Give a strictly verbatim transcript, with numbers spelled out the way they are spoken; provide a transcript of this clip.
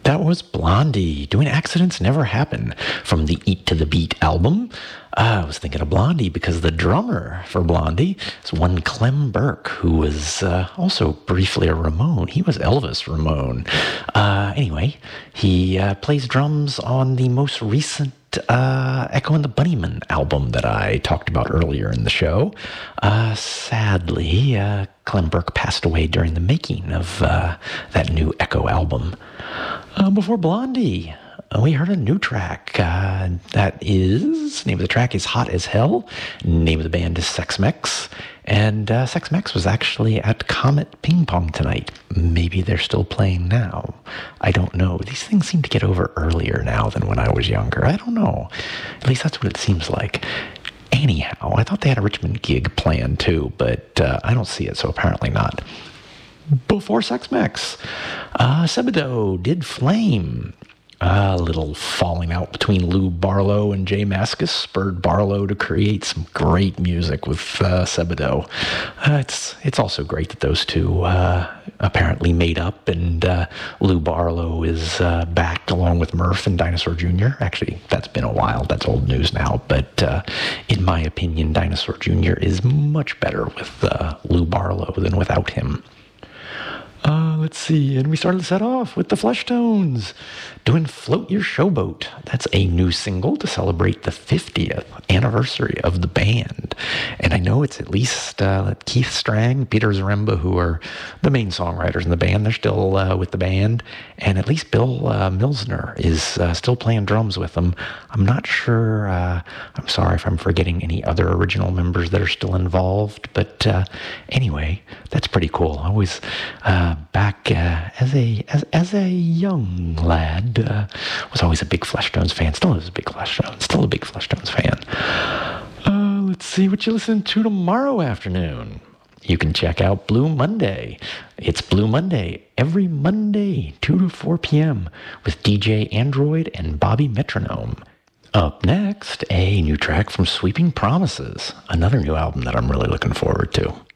That was Blondie doing Accidents Never Happen from the Eat to the Beat album. Uh, I was thinking of Blondie because the drummer for Blondie is one Clem Burke, who was uh, also briefly a Ramone. He was Elvis Ramone. Uh, anyway, he uh, plays drums on the most recent uh, Echo and the Bunnymen album that I talked about earlier in the show. Uh, sadly, uh, Clem Burke passed away during the making of uh, that new Echo album. Uh, before Blondie, uh, we heard a new track. Uh, that is, name of the track is Hot as Hell. Name of the band is Sex Mex. And uh, Sex Mex was actually at Comet Ping Pong tonight. Maybe they're still playing now. I don't know. These things seem to get over earlier now than when I was younger. I don't know. At least that's what it seems like. Anyhow, I thought they had a Richmond gig planned too, but uh, I don't see it, so apparently not. Before Sex Mex, uh, Sebadoh did Flame. A little falling out between Lou Barlow and Jay Mascis spurred Barlow to create some great music with uh, Sebadoh. Uh, it's it's also great that those two uh, apparently made up, and uh, Lou Barlow is uh, back along with Murph and Dinosaur Junior Actually, that's been a while. That's old news now. But uh, in my opinion, Dinosaur Junior is much better with uh, Lou Barlow than without him. Uh, let's see, and we started the set off with the Fleshtones doing Float Your Showboat. That's a new single to celebrate the fiftieth anniversary of the band. And I know it's at least uh, Keith Strang, Peter Zaremba, who are the main songwriters in the band. They're still uh, with the band. And at least Bill uh, Milsner is uh, still playing drums with them. I'm not sure, uh, I'm sorry if I'm forgetting any other original members that are still involved. But uh, anyway, that's pretty cool. I was uh, back uh, as a as, as a young lad, uh, was always a big Fleshtones fan. Still is a big Fleshtones. Still a big Fleshtones fan. Uh, let's see what you listen to tomorrow afternoon. You can check out Blue Monday. It's Blue Monday every Monday, two to four p.m. with D J Android and Bobby Metronome. Up next, a new track from Sweeping Promises, another new album that I'm really looking forward to.